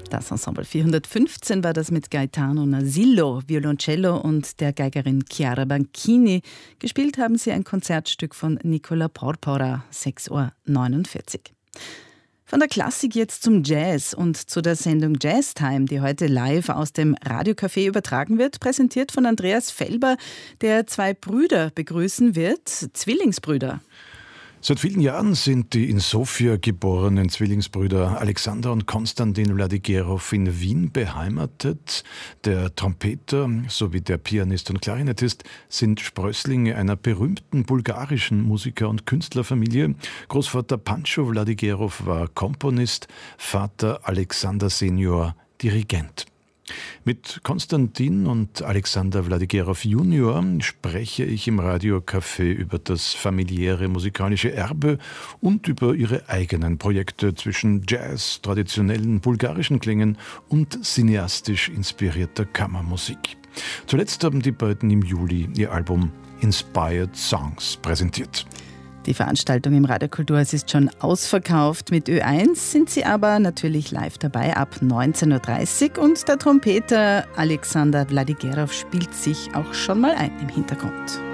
Das Ensemble 415 war das mit Gaetano Nasillo, Violoncello und der Geigerin Chiara Banchini. Gespielt haben sie ein Konzertstück von Nicola Porpora, 6:49 Uhr. Von der Klassik jetzt zum Jazz und zu der Sendung Jazztime, die heute live aus dem Radiocafé übertragen wird, präsentiert von Andreas Felber, der zwei Brüder begrüßen wird, Zwillingsbrüder. Seit vielen Jahren sind die in Sofia geborenen Zwillingsbrüder Alexander und Konstantin Wladigerow in Wien beheimatet. Der Trompeter sowie der Pianist und Klarinettist sind Sprösslinge einer berühmten bulgarischen Musiker- und Künstlerfamilie. Großvater Pancho Wladigerow war Komponist, Vater Alexander Senior Dirigent. Mit Konstantin und Alexander Wladigerow Junior spreche ich im Radiocafé über das familiäre musikalische Erbe und über ihre eigenen Projekte zwischen Jazz, traditionellen bulgarischen Klängen und cineastisch inspirierter Kammermusik. Zuletzt haben die beiden im Juli ihr Album Inspired Songs präsentiert. Die Veranstaltung im Radio Kulturhaus ist schon ausverkauft. Mit Ö1 sind sie aber natürlich live dabei ab 19:30 Uhr und der Trompeter Alexander Wladigerow spielt sich auch schon mal ein im Hintergrund.